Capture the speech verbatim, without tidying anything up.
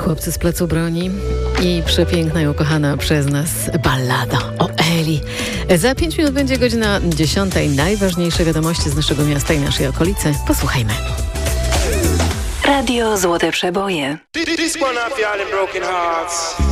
Chłopcy z Placu Broni i przepiękna i ukochana przez nas ballada o Eli. Za pięć minut będzie godzina dziesiątej. Najważniejsze wiadomości z naszego miasta i naszej okolicy. Posłuchajmy. Radio Złote Przeboje.